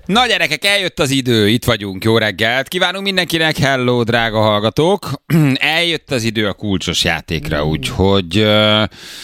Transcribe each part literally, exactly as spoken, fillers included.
Na gyerekek, eljött az idő, itt vagyunk, jó reggelt. Kívánunk mindenkinek, hello, drága hallgatók. Eljött az idő a kulcsos játékra, úgyhogy uh,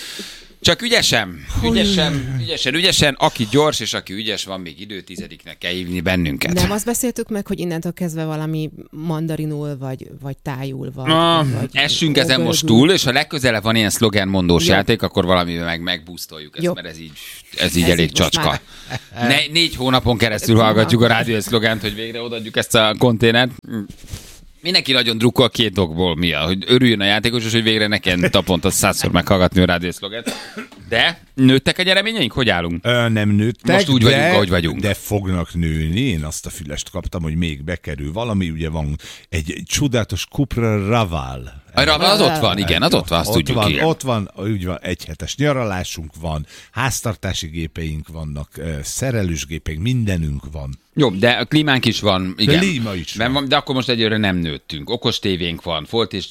csak ügyesen, ügyesen, ügyesen, ügyesen, aki gyors és aki ügyes, van még idő, tizediknek kell hívni bennünket. Nem azt beszéltük meg, hogy innentől kezdve valami mandarinul, vagy, vagy tájul van. Ah, essünk ezen most túl, és ha legközelebb van ilyen szlogenmondós játék, akkor valamivel meg megbusztoljuk ezt, Jó. mert ez így, ez így ez elég így csacska. Ne, négy hónapon keresztül hallgatjuk a rádió szlogent, hogy végre odaadjuk ezt a konténert. Mindenki nagyon drukkol két dolgból, mi? Hogy örüljön a játékos, és hogy végre nekem naponta százszor meghallgatni a rádiószlogent. De nőttek a gyereményeink? Hogy állunk? Ö, nem nőttek, Most úgy de, vagyunk, ahogy vagyunk. De fognak nőni. Én azt a fülest kaptam, hogy még bekerül valami. Ugye van egy, egy csodálatos Cupra Raval. A Raval az ott van, igen, az ott van, azt ott tudjuk. Van, igen. ott van, úgy van, egy hetes nyaralásunk van, háztartási gépeink vannak, szerelősgépeink, mindenünk van. Jó, de a klímánk is van, igen. Klíma is van. van. De akkor most egyőre nem nőttünk. Okos tévénk van, folt és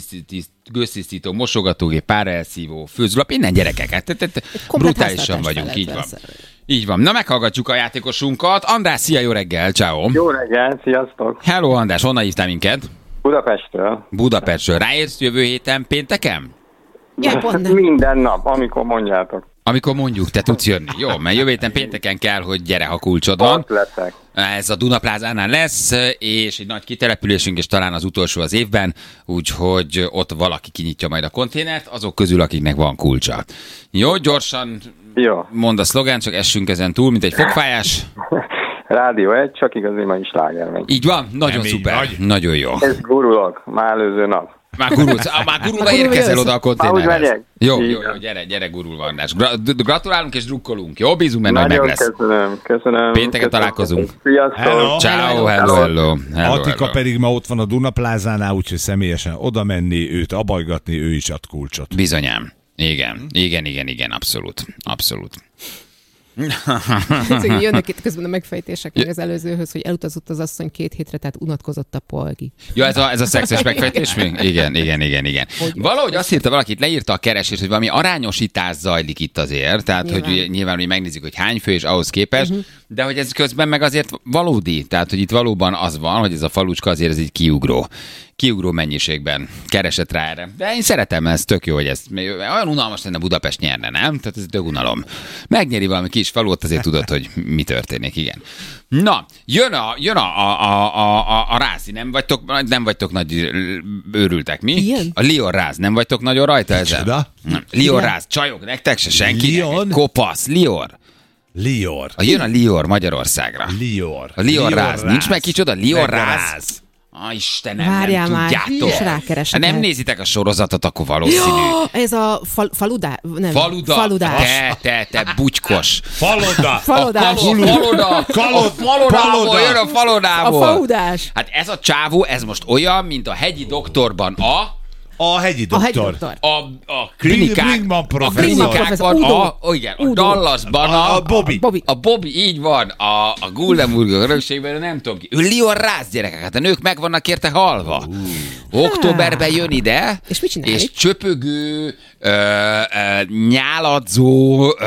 gőztisztító, mosogatógép, párelszívó, főzőlap, innen gyerekek. Hát, brutálisan vagyunk, így van. Így van. Na, meghallgatjuk a játékosunkat. András, szia, jó reggel, ciao. Jó reggel, sziasztok. Hello, András, honnan hívtál minket? Budapestről. Budapestről. Ráérsz jövő héten pénteken? Ja, pont nem. Minden nap, amikor mondjátok. Amikor mondjuk, te tudsz jönni. Jó, mert jövő héten pénteken kell, hogy gyere, ha kulcsod van. Ott leszek. Ez a Dunaplázánál lesz, és egy nagy kitelepülésünk, és talán az utolsó az évben, úgyhogy ott valaki kinyitja majd a konténert, azok közül, akiknek van kulcsa. Jó, gyorsan Jó. mondd a szlogán, csak essünk ezen túl, mint egy fogfájás. Rádió egy, csak igazi ma is sláger megy. Így van, nagyon Nem szuper, nagy. nagyon jó. Ez gurulok, már előző nap. Már gurulsz, ah, már gurulva érkezel oda a konténerhez. Már úgy megyek. Jó, jó, Igen. jó, gyere, gyere, gurulva, András. Gra- gratulálunk és drukkolunk, jó? Bízunk benne, hogy meg Nagyon lesz. köszönöm, köszönöm. Pénteken köszönöm. találkozunk. Sziasztok. Hello. Ciao, hello, hello. hello, Attika hello. pedig ma ott van a Dunaplázánál, úgyhogy személyesen oda menni, őt abajgatni, ő is ad kulcsot. Bizonyám. Igen, igen, igen, igen, abszolút, abszolút. Jönnek itt közben a megfejtések még az előzőhöz, hogy elutazott az asszony két hétre, tehát unatkozott a polgi. Ja, ez a, ez a szexes megfejtés még? Igen, igen, igen, igen. Hogy Valahogy azt írta valaki, leírta a keresés, hogy valami arányosítás zajlik itt azért, tehát Nyilván. hogy nyilván, hogy megnézzük, hogy hány fő és ahhoz képest, uh-huh. de hogy ez közben meg azért valódi, tehát hogy itt valóban az van, hogy ez a falucska azért ez így kiugró. Kiugró mennyiségben keresett rá erre. De én szeretem, ez tök jó, hogy ez olyan unalmas lenne, Budapest nyerne, nem? Tehát ez tök unalom. Megnyeri valami kis falu, ott azért tudod, hogy mi történik, igen. Na, jön a, jön a, a, a, a, a rászi, nem vagytok, nem vagytok nagy őrültek, mi? Ilyen? A Lion ráz, nem vagytok nagyon rajta ezzel? Csoda? Nem. Lion ráz, csajok, nektek se senki. Lion? Kopasz, Lior. Lior. A jön a Lior Magyarországra. Lior. A Lion ráz. Nincs meg kicsoda? Lion Meg ráz. Ah, Istenem, Várjál nem már, tudjátok. és rákeresek. Ha nem el. nézitek a sorozatot, akkor valószínű. Ja, ez a fal, faludá... Nem, Faluda, faludás. te, te, te, bugykos. Faloda. Falodás. A faloda, Kalod- a falodából paloda. jön a A falodából. faudás. Hát ez a csávó, ez most olyan, mint a hegyi doktorban a... A hegyi A hegyi doktor. doktor. A, a klinikák, Brinkman a professzor. klinikákban, Udo. a, ó, igen, a Udo. Dallasban a, A- a Bobby. Bobby. A Bobby, így van, a, a Guldenburg örökségben, nem tudom ki. Ő Lion ráz, gyerekek, hát a nők meg vannak érte halva. Októberben jön ide, És mit csinál és itt? csöpögő, ö, ö, nyáladzó ö,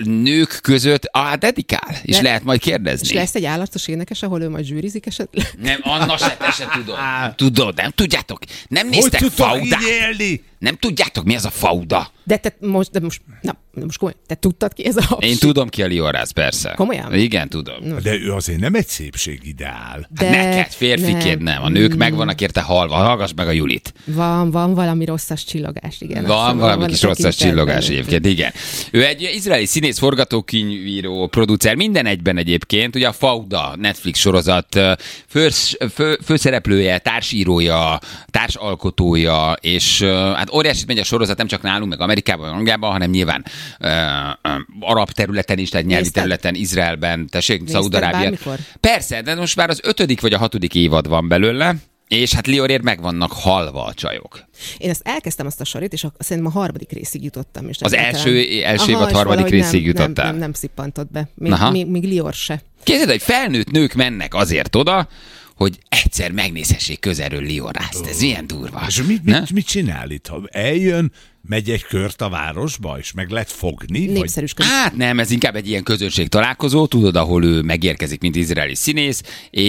nők között ah, dedikál, és De- lehet majd És kérdezni. lesz egy állatos énekes, ahol ő majd zsűrizik esetleg? Nem, Anna se, te se tudod. Tudod, nem tudjátok? Nem Hogy néztek tudtok így faudát? élni? Nem tudjátok, mi az a fauda? De te most, de most, na, de most komolyan, te tudtad ki ez a hapsi? Én tudom ki a Lion ráz, persze. Komolyan? Igen, tudom. De ő azért nem egy szépségideál. De Hát neked, férfiként nem. A nők meg vannak érte halva. Hallgass meg a Julit. Van, van valami rosszas csillogás, igen. Van Azt valami van kis tekintetben. rosszas csillogás egyébként, igen. Ő egy izraeli színész, forgatókönyvíró, producer, minden egyben egyébként. Ugye a Fauda Netflix sorozat fős, fő, főszereplője, társírója, társalkotója, és hát óriásit megy a sorozat, nem csak nálunk, meg Amerikában, Angliában, hanem nyilván uh, uh, arab területen is, tehát nyelvi Nézted? területen, Izraelben, tessék, Nézted Szaúd-Arábia. bármikor? Persze, de most már az ötödik vagy a hatodik évad van belőle, és hát Liorért meg vannak halva a csajok. Én ezt elkezdtem azt a sorit, és a, szerintem a harmadik részig jutottam. És Az egyáltalán- első- első Aha, évad és harmadik valahogy részig nem, jutottál. Nem, nem, nem szippantott be. Még, Aha. még, még Lior se. Képzeld, hogy felnőtt nők mennek azért oda, hogy egyszer megnézhessék közelről Lion rázt. Ez milyen durva. És mit, Ne? mit, mit csinál itt? Ha eljön, megy egy kört a városba, és meg lehet fogni? Népszerűsködik. Hát nem, ez inkább egy ilyen közönség találkozó, tudod, ahol ő megérkezik, mint izraeli színész,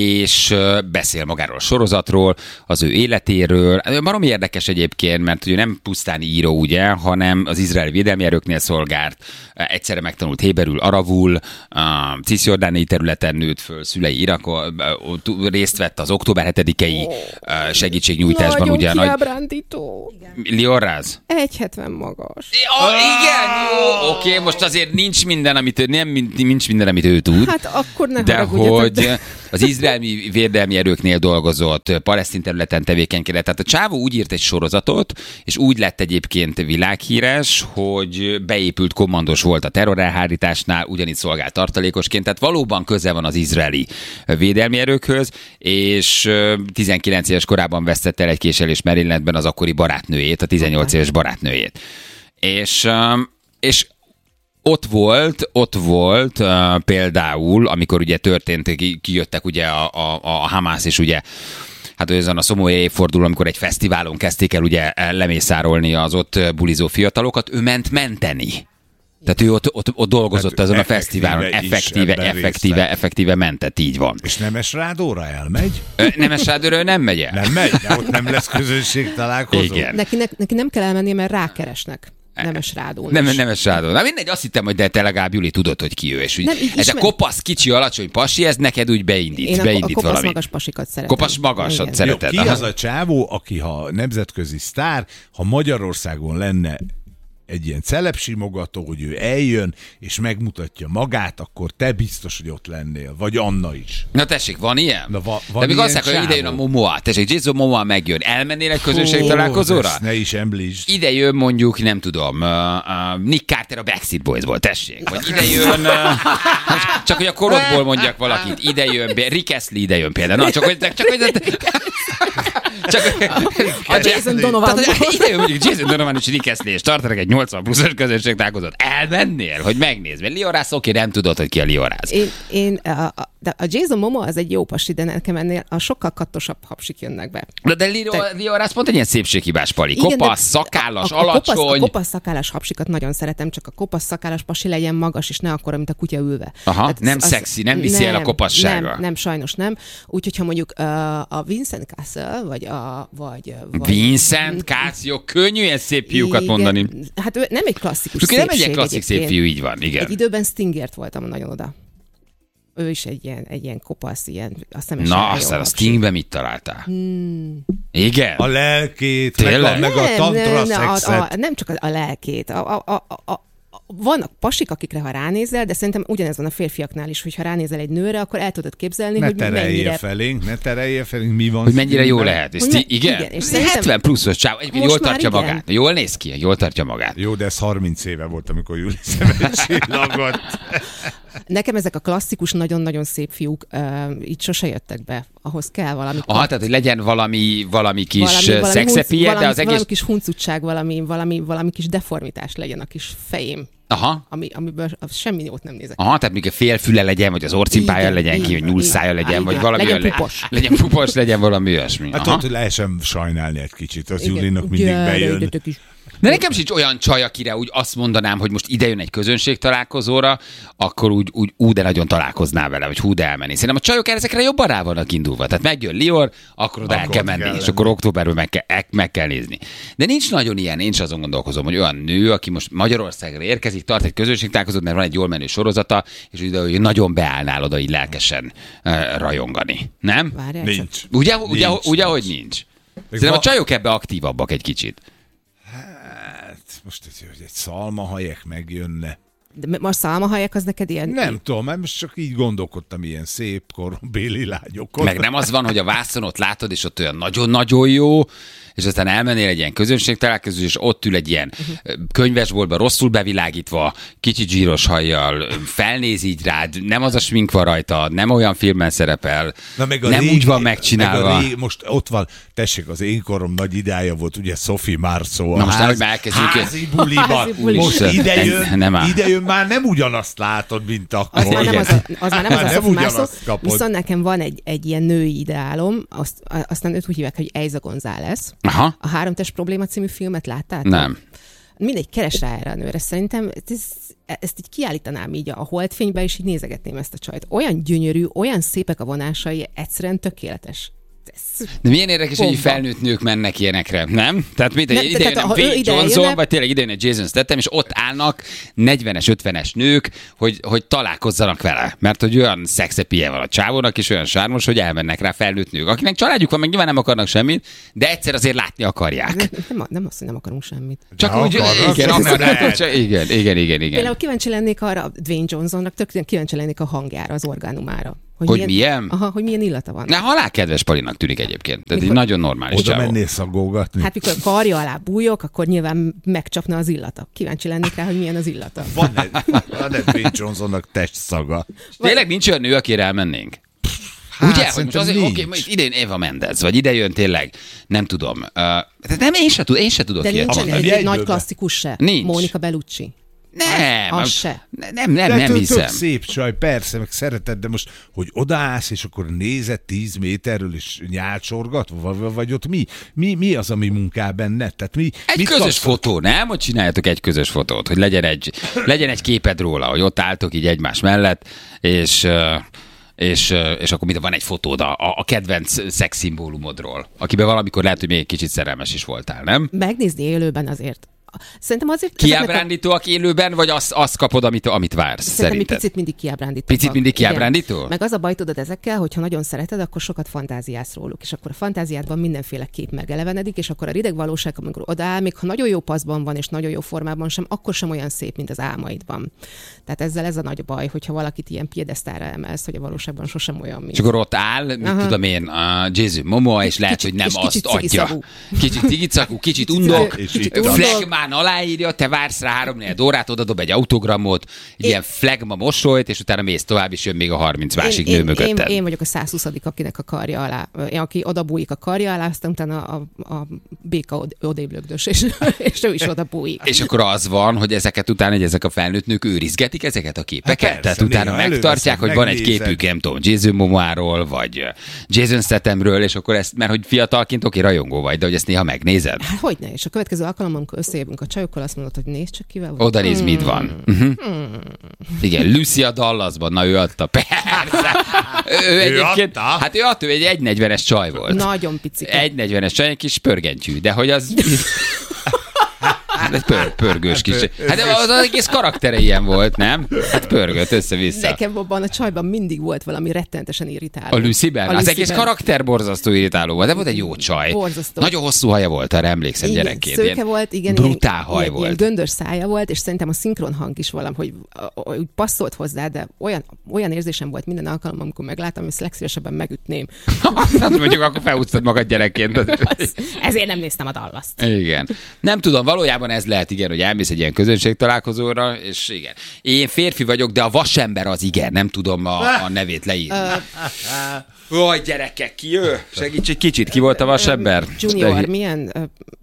és beszél magáról a sorozatról, az ő életéről. Baromi érdekes egyébként, mert ő nem pusztán író, ugye, hanem az izraeli védelmi erőknél szolgált, egyszerre megtanult héberül, aravul, a cisjordániai területen nőtt föl, szülei Irakon, részt vett az október hetedikei segítségnyújtásban. Nagyon ugye, kiábrándító. Lior Raz? egy hetven magas. Ja, igen, jó, oké, most azért nincs minden, amit ő, nem nincs minden, amit ő tud. Hát akkor ne de haragudjatok, hogy az izraeli védelmi erőknél dolgozott, palesztin területen tevékenykedett. Tehát a csávó úgy írt egy sorozatot, és úgy lett egyébként világhíres, hogy beépült kommandos volt a terrorelhárításnál, ugyanígy szolgált tartalékosként, tehát valóban köze van az izraeli védelmi erőkhöz, és tizenkilenc éves korában vesztette el egy késelés Marylandben az akkori barátnőjét, a tizennyolc éves barátnőjét. És, és ott volt, ott volt uh, például, amikor ugye történt, kijöttek ugye a, a, a Hamász, és ugye hát ezen a szomorú évforduló, amikor egy fesztiválon kezdték el ugye lemészárolni az ott bulizó fiatalokat, ő ment menteni. Tehát ő ott, ott, ott dolgozott hát ezen a fesztiválon, effektíve, effektíve, effektíve mentett, így van. És Nemes Rádóra elmegy? Ö, Nemes Rádóra nem megy el. Nem megy? De ott nem lesz közönség találkozó? Igen. Neki, ne, neki nem kell elmennie, mert rákeresnek. Nemes Rádón. Nem, Nemes Rádón. Na mindegy, azt hittem, hogy de te legalább, Juli, tudod, hogy ki ő. És úgy, nem, ez a kopasz, kicsi, alacsony pasi, ez neked úgy beindít. Én beindít a, a kopasz valami. magas pasikat szeretem. Kopasz magasat szereted. Jó, ki az a csávó, aki ha nemzetközi sztár, ha Magyarországon lenne egy ilyen celebsimogató, hogy ő eljön, és megmutatja magát, akkor te biztos, hogy ott lennél. Vagy Anna is. Na tessék, van ilyen? Na, va, van de még ilyen azt mondják, hogy ide jön a Momoa. Tessék, Jason Momoa megjön. Elmennél egy közönség találkozóra? Ne is említsd. Ide jön mondjuk, nem tudom, uh, uh, Nick Carter a Backstreet Boysból, tessék. Vagy ide jön, uh, csak hogy a korodból mondjak valakit, ide jön, Rick Astley ide jön például. Na, csak hogy... Csak, hogy csak, a Jason Donovan. Ide jön mondjuk Jason Donovan és Rick Astley, és tartanak egy nyolcvan pluszos közönség találkozót. Elmennél, hogy megnézd. Mert Lior Raz, oké, nem tudod, hogy ki a Lior Raz. Én, én a, a, de a Jason Momoa az egy jó pasi, de nekem ennél a sokkal kattosabb hapsik jönnek be. De, de Lior Raz pont egy ilyen szépséghibás pali. Igen, kopasz, szakállas, a, a, a alacsony. Kopasz, a kopasz szakállas hapsikat nagyon szeretem, csak a kopasz szakállas pasi legyen magas, és ne akkora, mint a kutya ülve. Aha, tehát nem az, szexi, nem viszi nem, el a kopassága. Nem, nem, sajnos nem. Úgyhogy ha mondjuk uh, a Vincent Castle, vagy a... Vagy, vagy, Vincent Castle, könnyű ilyen szép fiúkat igen, mondani. Hát ő nem egy klasszikus szépség. Nem egy klasszik szép fiú, így van, igen. Egy időben Stingert voltam nagyon oda. Ő is egy ilyen, egy ilyen kopasz, ilyen, azt nem na, aztán a Stingben mit találtál? Hmm. Igen? A lelkét, tényleg? meg a, meg a tantra nem, szexet. a, a, nem csak a, a lelkét, a, a, a, a vannak pasik, akikre ha ránézel, de szerintem ugyanez van a férfiaknál is, hogy ha ránézel egy nőre, akkor el tudod képzelni, ne hogy mennyire... felénk, ne terelje felénk, mi van. Hogy mennyire jó lehet. És ne, igen? igen és szerintem... hetven pluszos csáv, egyébként jól tartja igen. magát. Jól néz ki, jól tartja magát. Jó, de ez harminc éve volt, amikor Júli szemben csillagott. Nekem ezek a klasszikus, nagyon-nagyon szép fiúk uh, így sose jöttek be. Ahhoz kell valami... Aha, tehát, hogy legyen valami, valami kis valami, valami szexepie, valami, de az egész... Valami kis huncutság, valami, valami, valami kis deformitás legyen a kis fejém. Aha. Ami, amiből semmi jót nem nézek. Aha, tehát még a félfüle legyen, vagy az orcimpája legyen ki, vagy nyúlszája legyen, igen, vagy valami legyen olyan, pupos. Legyen pupos, legyen valami olyasmi. Hát tudod, hogy lehessen sajnálni egy kicsit, az Júlinak mindig bejön. De nekem sincs olyan csaj, akire úgy azt mondanám, hogy most ide jön egy közönség találkozóra, akkor úgy, úgy ú, de nagyon találkoznál vele, vagy hú, de elmenni. Szerintem a csajok ezekre jobban rá vannak indulva. Tehát megjön Lior, akkor oda el kell menni, kell és akkor októberben meg kell, meg kell nézni. De nincs nagyon ilyen, én is azon gondolkozom, hogy olyan nő, aki most Magyarországra érkezik, tart egy közönség találkozót, mert van egy jól menő sorozata, és ugye, hogy nagyon beállnál oda így lelkesen uh, rajongani. Nem? Várjál, nincs. Ugye, nincs, ugye, nincs. ugye, hogy nincs? Szerintem a csajok ebbe aktívabbak egy kicsit. Most ez, hogy egy szalmahajek megjönne. De most szalmahajek az neked ilyen... Nem tudom, mert most csak így gondolkodtam ilyen szép korombéli lányokon. Meg nem az van, hogy a vászonot látod, és ott olyan nagyon-nagyon jó, és aztán elmennél egy ilyen közönségtalálkozó, és ott ül egy ilyen uh-huh. könyvesboltban rosszul bevilágítva, kicsit zsíros hajjal, felnéz így rád, nem az a smink van rajta, nem olyan filmben szerepel, Na meg nem régi, úgy van megcsinálva. Meg régi, most ott van, tessék, az én korom nagy idája volt, ugye Sophie Marceau. Na most nem, hogy már elkezdjük. Házi buliban. Most ide jön, nem ide jön, már nem ugyanazt látod, mint akkor. Az már nem az, a, az, már nem az, az a Sophie Marceau, kapod. Viszont nekem van egy, egy ilyen női ideálom, azt, aztán őt úgy hívják, hogy Eiza González. Aha. A Háromtest probléma című filmet láttál? Nem. mindegy, keres rá erre a nőre. Szerintem ez, ezt így kiállítanám így a holdfénybe, és így nézegetném ezt a csajt. Olyan gyönyörű, olyan szépek a vonásai, egyszerűen tökéletes. De milyen érdekes, bomba. Hogy felnőtt nők mennek ilyenekre, nem? Tehát mit, ide jön a Dwayne Johnson, jönne... vagy tényleg ide jön a Jason Statham, és ott állnak negyvenes, ötvenes nők, hogy, hogy találkozzanak vele. Mert hogy olyan szexepije van a csávónak, és olyan sármos, hogy elmennek rá felnőtt nők. Akinek családjuk van, meg nyilván nem akarnak semmit, de egyszer azért látni akarják. Nem, nem, nem azt, hogy nem akarunk semmit. Csak úgy, igen, igen, igen, igen, igen, igen. Például kíváncsi lennék arra a Dwayne Johnsonnak, tök kíváncsi lennék a hangjára, az orgánumára. Hogy, hogy milyen, milyen? Aha, hogy milyen illata van. Na, halálkedves Palinak tűnik egyébként. Tehát egy nagyon normális oda csávó. Mennél szagolgatni? Hát mikor karja alá bújok, akkor nyilván megcsapna az illata. Kíváncsi lennék rá, hogy milyen az illata. Van egy, van egy Dwayne Johnsonnak testszaga. Tényleg nincs olyan nő, akire elmennénk? Hát, ugye, hogy most azért, oké, okay, idejön Eva Mendes, vagy idejön tényleg, nem tudom. Uh, nem, én se, tud, én se tudok de ilyet. De nincsen egy, egy nagy klasszikus se. Nincs. Monica Bellucci. Nem, az se. Nem, nem, nem hiszem. Tök szép csaj, persze, meg szereted, de most, hogy odaállsz, és akkor nézed tíz méterről, és nyálcsorgat, vagy ott mi? Mi, mi az, ami munkál benne? Tehát mi, egy közös kapsz? Fotó, nem? Hogy csináljatok egy közös fotót, hogy legyen egy, legyen egy képed róla, hogy ott álltok így egymás mellett, és... És, és akkor van egy fotód a, a kedvenc szexszimbólumodról, akiben valamikor lehet, hogy még egy kicsit szerelmes is voltál, nem? Megnézni élőben azért. Szerintem azért... Kiábrándítóak a... élőben, vagy azt, azt kapod, amit, amit vársz? Szerintem szerinted? Picit mindig kiábrándító. Picit mindig kiábrándító? Igen. Meg az a baj, tudod ezekkel, hogyha nagyon szereted, akkor sokat fantáziálsz róluk, és akkor a fantáziádban mindenféle kép megelevenedik, és akkor a rideg valóság, amikor odaáll, még ha nagyon jó paszban van, és nagyon jó formában sem, akkor sem olyan szép, mint az álmaidban. Tehát ezzel ez a nagy baj, hogyha valakit ilyen piedesztára emelsz, hogy a valóságban sosem olyan, mint. És akkor ott áll, mit Aha. tudom én, a Jason Momoa, és lehet, kicsit, hogy nem és azt adja. Kicsit cigicakú, kicsit undok, flagmán aláírja, te vársz rá három-négy órát, odadob egy autogramot, egy én... ilyen flagma mosolyt, és utána mész tovább, és jön még a harminc másik én, nő mögötted. Én, én vagyok a százhuszadik akinek a karja alá, aki odabújik a karja alá, aztán utána a, a, a béka odéblögdös, és, és ő is odabújik. És akkor az van, hogy ezeket utána, hogy ezek a felnőtt nők őrizgetik ezeket a képeket? Hát persze, tehát utána megtartják, hogy van egy képük, nem tudom, Jason Momoáról, vagy Jason Stathamről, és akkor ezt, mert hogy fiatalként oké, rajongó vagy, de hogy ezt néha megnézed? Hát hogyne, és a következő alkalommal, amikor összejövünk a csajokkal, azt mondod, hogy nézd csak kivel. Oda nézd, mit van. Uh-huh. Hmm. Igen, Lucia Dallasban, na ő adta, persze. ő, ő egyébként, adta? Hát ő adta, ő egy egy negyvenes csaj volt. Nagyon pici. egy negyvenes csaj, egy kis pörgentyű, de hogy az... Egy pör, pörgős kis. Hát az, az egész karaktere ilyen volt, nem? Hát pörgött össze-vissza. Nekem abban a csajban mindig volt valami rettenetesen irritáló. A Lucy-ben? Az Lucy-ben. Egész karakter borzasztó irritáló volt, de volt egy jó csaj. Borzasztó. Nagyon hosszú haja volt, arra emlékszem igen, gyerekként. Szőke ilyen volt, igen. Brutál ilyen, haj ilyen, volt. Ilyen göndös szája volt, és szerintem a szinkron hang is valahogy úgy passzolt hozzá, de olyan, olyan érzésem volt minden alkalommal, amikor megláttam, hogy legszívesebben megütném. Hát mondjuk akkor felhúztad magad gyerekként. Ezért nem néztem a Dallast. Igen. Nem tudom, valójában ez lehet, igen, hogy elmész egy ilyen közönségtalálkozóra, és igen. Én férfi vagyok, de a vasember az igen, nem tudom a, a nevét leírni. Ó, gyerekek, ki ő? Segíts egy kicsit, ki volt a vasember? Junior, milyen?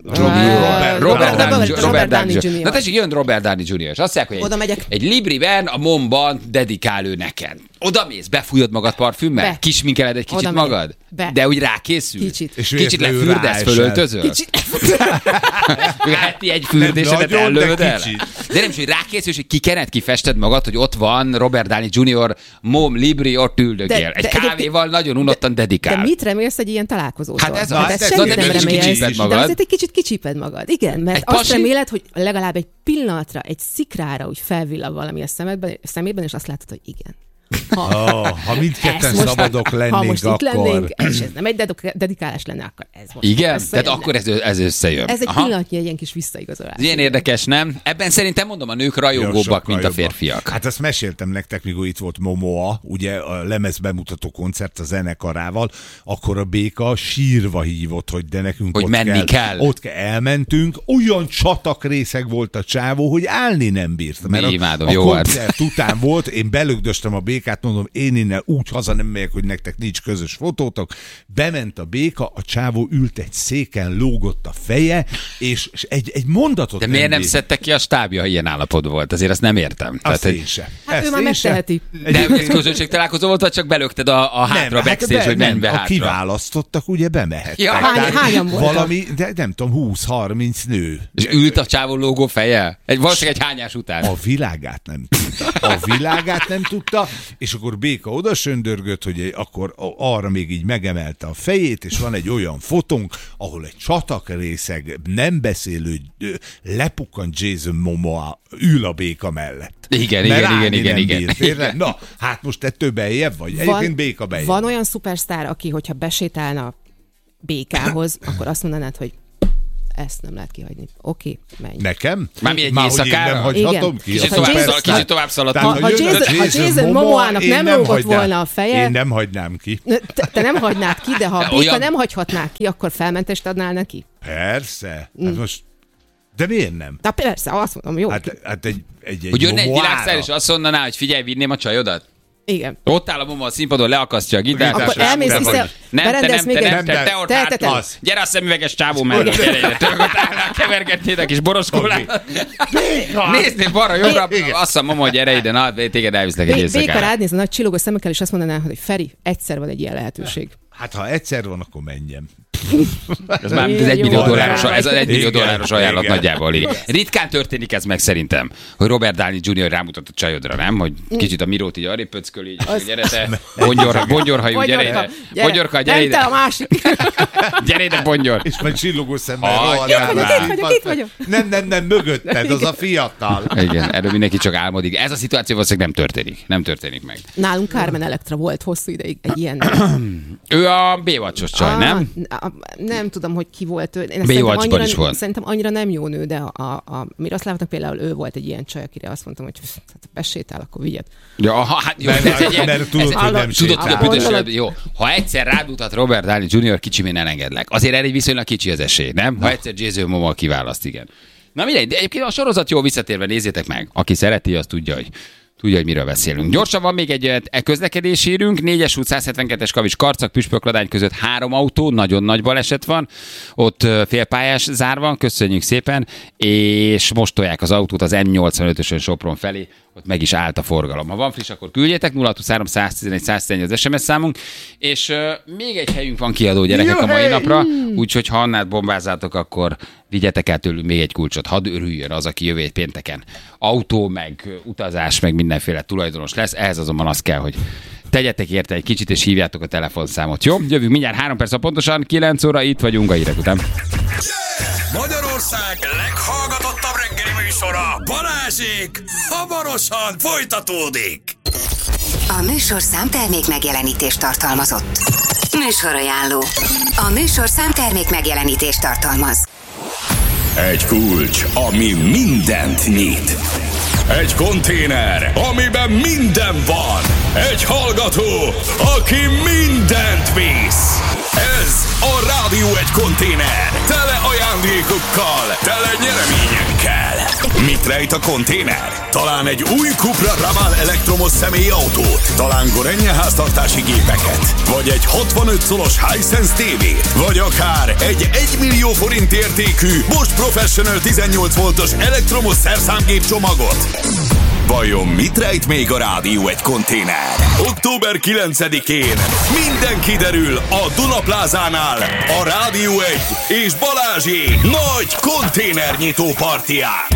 Robert Downey junior Na tessék, jön Robert Downey junior és azt mondják, hogy egy, egy Libriben a momban dedikál ő neked. Oda mész, befújod magad parfümmel? Be. Kisminkeled egy kicsit Oda magad? Be. De úgy rákészül? Kicsit. És kicsit lefürdesz, fölöltözöl? Kicsit. Heti egy fürdésedet ellövöd el? De nem is, hogy rákészül, és kikened, kifested magad, hogy ott van Robert Downey junior mom Libri, ott üldögél. Egy kávéval nagyon unottan dedikál. De mit remélsz egy ilyen találkozótól? Hát ez az. Hát ez nem kicsíped magad. De azért egy kicsit kicsíped magad. Igen, mert azt reméled, hogy legalább egy pillanatra, egy szikrára úgy felvillag valami a szemedben, szemében, és azt látod, hogy igen. Ha, oh, ha mindketten szabadok lennénk, ha most akkor... itt lennénk, és ez nem egy dedikálás lenne, akkor ez most igen? Összejön. Tehát akkor ez, ez összejön. Ez egy Aha. pillanatnyi egy ilyen kis visszaigazolás. Ez ilyen érdekes, nem? Ebben szerintem mondom, a nők rajongóbbak, mint a férfiak. Hát ezt meséltem nektek, mikor itt volt Momoa, ugye a lemez bemutató koncert a zenekarával, akkor a béka sírva hívott, hogy de nekünk hogy ott menni kell, kell. Ott kell, elmentünk, olyan csatakrészeg volt a csávó, hogy állni nem bírt. Mert imádom, a, a jó koncert után volt, én belögdöstem a békát, békát, mondom, én innen úgy haza nem megyek, hogy nektek nincs közös fotótok. Bement a béka, a csávó ült egy széken, lógott a feje, és, és egy, egy mondatot De miért nem szedtek ki a stábja, ha ilyen állapot volt? Azért azt nem értem. Azt Tehát, én sem. Hát ő már megteheti. De ez közönség találkozó volt, vagy csak belökted a, a hátra, a backstage, hogy menj be a hátra? kiválasztottak, ugye bemehettek. Ja, hány, Tehát hányan voltak? valami, de nem tudom, húsz-harminc nő. És ült a csávó lógó feje? Egy, valószínűleg egy hányás után. A világát nem tudta. A világát nem tudta, és akkor béka oda söndörgött, hogy akkor arra még így megemelte a fejét, és van egy olyan fotónk, ahol egy csatakrészeg, nem beszélő, lepukkant Jason Momoa ül a béka mellett. Igen, Mert igen, igen, állni igen, nem igen. bírt, érted? Na, hát most te több eljebb vagy. Egyébként béka bejebb. Van olyan szupersztár, aki, hogyha besétálna békához, akkor azt mondanád, hogy ezt nem lehet kihagyni. Oké, okay, menj. Nekem? Már mi egy Már, hogy én éjszakára? nem hagyhatom Igen. ki? Kicsit A tovább, Jason- szal, kicsit tovább szaladtunk. Tehát, Ha- ha jön a Jason- ha Jason Momoának én nem lógott hagynám- volna a feje- Én nem hagynám ki. Te, te nem hagynád ki, de ha a béka Olyan- nem hagyhatná ki, akkor felmentést adnál neki? Persze. Hát most... De miért nem? Na persze, azt mondom, jó. Hát, hát egy, egy, egy Hogy jönne egy Momoára. világszár, és azt mondaná, hogy figyelj, vinném a csajodat? Igen. Ott áll a Momo a színpadon, leakasztja a gitárt. Akkor és- elmész de vissza, vagy. Nem, te berendelsz nem, még te egy... nem, te, Nem, te ott te, te, te. hátul. Gyere a szemüveges csávó mellett, gyere ide. Te ott állnál, kevergetnéd kis boroskolát. Néznél balra, jobbra, Igen. azt mondom, Momo, gyere ide, na, téged elviszlek egy Bé- Béka éjszakára. rád néz a nagy csillogó szemekkel, és azt mondaná, hogy Feri, egyszer van egy ilyen lehetőség. Hát ha egyszer van, akkor menjem. Ez már ez Igen, egy millió jó. dolláros, ez az egy millió Igen, dolláros ajánlat igen. nagyjából. Igen. Ritkán történik ez meg szerintem, hogy Robert Downey junior rámutat a csajodra, nem? Hogy kicsit a Mirót így arrébb pöcköl, így, és hogy gyere te, bongyor, bongyorhajú, gyere ide. Bongyorka, gyere Nem te a ide. másik. Gyere ide, bongyor. És majd csillogó szemmel Ah, rohanál itt vagyok, rá. itt vagyok, itt vagyok. Nem, nem, nem, mögötted, az a fiatal. Igen, erről mindenki csak álmodik. Ez a szituáció valószínűleg nem történik. Nem történik meg. Nálunk Carmen Electra volt hosszú ideig egy ilyen. Ő a Baywatch-os csaj, Ah, nem? a- Nem tudom, hogy ki volt ő. Én Baywatch-ban szerintem annyira, is volt. Szerintem annyira nem jó nő, de a, a Miroszlávnak például ő volt egy ilyen csaj, akire azt mondtam, hogy hát besétál, akkor vigyed. Ja, ha, hát jó, Mert- ez egy ilyen, mert tudod, ez- hogy nem tudod, hogy a sétál. büdös Gondolod? élet- jó. Ha egyszer rádutat Robert Downey junior, kicsim én elengedlek. Azért erre viszonylag kicsi az esély, nem? Ha egyszer Jason Momoa kiválaszt, igen. Na mindegy, de egyébként a sorozat jó, visszatérve nézzétek meg. Aki szereti, az tudja, hogy tudja, hogy miről beszélünk. Gyorsan van még egy e, közlekedési hírünk. négyes út, száz hetvenkettes Kavics, Karcag, Püspökladány között három autó, nagyon nagy baleset van. Ott ö, félpályás zár van, köszönjük szépen. És most tolják az autót az M nyolcvanötösön Sopron felé, ott meg is állt a forgalom. Ha van friss, akkor küldjétek, nulla hatvanhárom száztizenegy száztizenegy az es em es számunk. És ö, még egy helyünk van kiadó, gyerekek, a mai napra, úgyhogy ha Annát bombázátok, akkor vigyetek el tőlünk még egy kulcsot. Hadd örüljön az, aki jövő hét pénteken autó, meg utazás, meg mindenféle tulajdonos lesz. Ehhez azonban az kell, hogy tegyetek érte egy kicsit, és hívjátok a telefonszámot. Jó? Jövünk mindjárt három perc, pontosan kilenc óra, itt vagyunk a hírek után. Magyarország leghallgatottabb reggeli műsora, Balázsék, hamarosan folytatódik. A műsor számtermék megjelenítést tartalmazott. Műsorajánló. A műsor számtermék megjelenítést tartalmaz. Egy kulcs, ami mindent nyit. Egy konténer, amiben minden van. Egy hallgató, aki mindent visz. Ez a Rádió egy konténer. Tele ajándékokkal, tele nyereményekkel. Mit rejt a konténer? Talán egy új Cupra Raval elektromos személyautót, talán Gorenje háztartási gépeket, vagy egy hatvanöt szolos Hisense tévét, vagy akár egy egymillió forint értékű Bosch Professional tizennyolc voltos elektromos szerszámgép csomagot. Vajon mit rejt még a Rádió egy konténer? október kilencedikén minden kiderül a Duna Plázánál a Rádió egy és Balázsék nagy konténernyitó partiján.